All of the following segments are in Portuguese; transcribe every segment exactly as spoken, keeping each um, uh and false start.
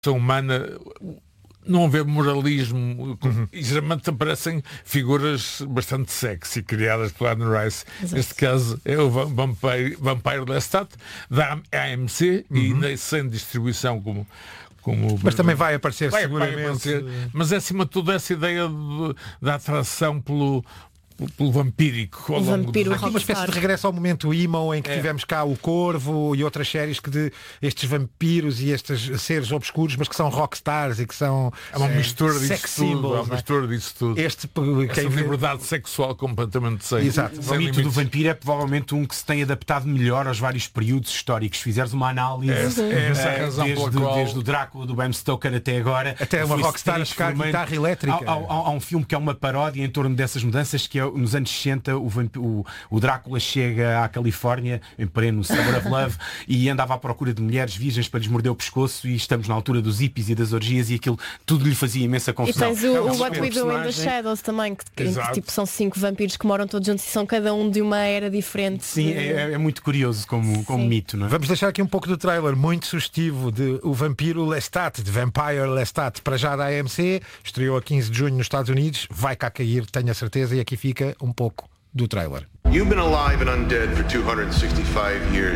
humana, não haver moralismo, uhum. e geralmente aparecem figuras bastante sexy criadas pela Anne Rice. Exato. Neste caso é o Vampire, Vampire Lestat da A M C, uhum. e ainda sem distribuição como Como, mas também vai aparecer vai, seguramente. Vai aparecer, mas é acima de tudo essa ideia de, da atração pelo, pelo vampírico. O vampiro Aqui uma espécie de regresso ao momento emo em que é. tivemos cá o Corvo e outras séries que de estes vampiros e estes seres obscuros, mas que são rockstars e que são é uma mistura é, disso tudo, é uma mistura disso tudo. Este essa liberdade sexual completamente sem. Exato. O mito limites. do vampiro é provavelmente um que se tem adaptado melhor aos vários períodos históricos. Se fizeres uma análise, é, é essa a razão desde, pela qual... desde o Drácula do Bram Stoker até agora, até uma rockstar a tocar guitarra elétrica. Há, há, há um filme que é uma paródia em torno dessas mudanças, que é nos anos sessenta o, o, o Drácula chega à Califórnia em pleno Summer of Love e andava à procura de mulheres virgens para lhes morder o pescoço, e estamos na altura dos hippies e das orgias e aquilo tudo lhe fazia imensa confusão. E tens o, é o What We Do in the Shadows também, que, que, que tipo, são cinco vampiros que moram todos juntos e são cada um de uma era diferente. Sim, de... é, é muito curioso como, como mito, não é? Vamos deixar aqui um pouco do trailer muito sugestivo de O Vampiro Lestat, de Vampire Lestat, para já da A M C, estreou a quinze de junho nos Estados Unidos, vai cá cair, tenho a certeza, e aqui fica um pouco do trailer. You've been alive and undead for two hundred sixty-five years.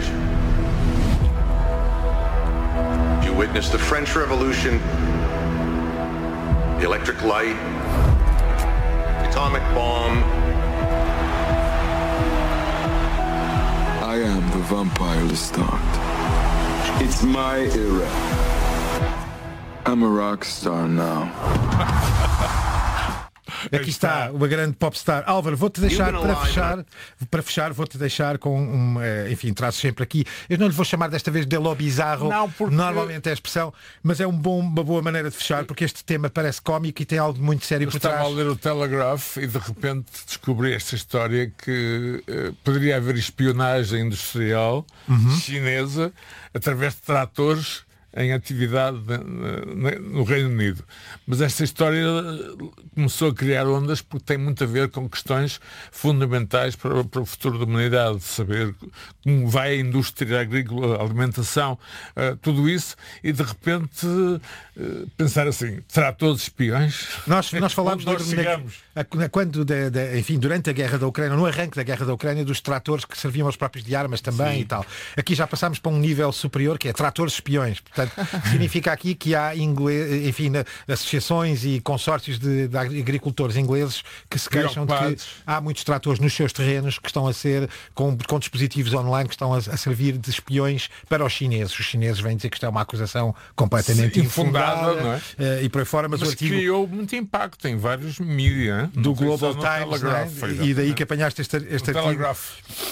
You witnessed the French Revolution, the electric light, the atomic bomb. I am the Vampire Lestat. It's my era. I'm a rock star now. Aqui está uma grande popstar. Álvaro, vou-te deixar para fechar, para fechar, vou-te deixar com um, enfim, traço sempre aqui. Eu não lhe vou chamar desta vez de lo bizarro, não, porque... normalmente é a expressão, mas é um bom, uma boa maneira de fechar, porque este tema parece cómico e tem algo muito sério Eu por trás. Estava a ler o Telegraph e de repente descobri esta história que uh, poderia haver espionagem industrial uhum. chinesa através de tratores em atividade no Reino Unido. Mas esta história começou a criar ondas porque tem muito a ver com questões fundamentais para, para o futuro da humanidade, saber como vai a indústria agrícola, a alimentação, uh, tudo isso, e de repente uh, pensar assim, terá todos espiões? Nós, nós falámos nós na, na, quando, de, de, enfim, durante a guerra da Ucrânia, no arranque da guerra da Ucrânia, dos tratores que serviam aos próprios de armas também. Sim. E tal. Aqui já passámos para um nível superior, que é tratores espiões. Portanto, significa aqui que há inglês, enfim, associações e consórcios de, de agricultores ingleses que se queixam de que há muitos tratores nos seus terrenos que estão a ser, com, com dispositivos online, que estão a, a servir de espiões para os chineses. Os chineses vêm dizer que isto é uma acusação completamente infundada, não é? uh, e por aí fora, mas, mas o artigo criou muito impacto em vários mídias do Global Times, né? E daí que apanhaste este, este artigo. Telegraph.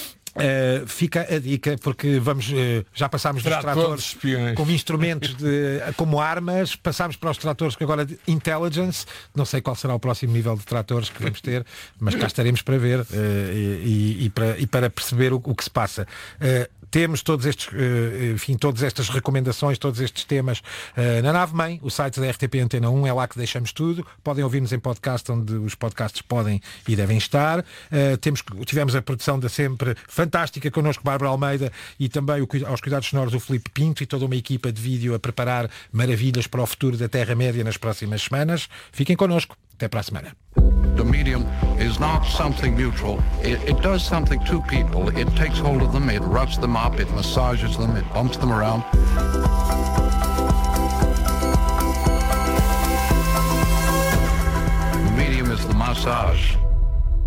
Uh, fica a dica, porque vamos uh, já passámos dos tratores como instrumentos de, como armas, passámos para os tratores que agora de intelligence, não sei qual será o próximo nível de tratores que vamos ter, mas cá estaremos para ver uh, e, e, e, para, e para perceber o, o que se passa. Uh, Temos todos estes, enfim, todas estas recomendações, todos estes temas uh, na Nave Mãe, o site da R T P Antena um, é lá que deixamos tudo. Podem ouvir-nos em podcast, onde os podcasts podem e devem estar. Uh, temos, tivemos a produção da sempre fantástica connosco, Bárbara Almeida, e também o, aos cuidados sonoros o Filipe Pinto e toda uma equipa de vídeo a preparar maravilhas para o futuro da Terra-média nas próximas semanas. Fiquem connosco. Até para a semana. The medium is not something neutral. It, it does something to people. It takes hold of them, it roughs them up, it massages them, it bumps them around. The medium is the massage.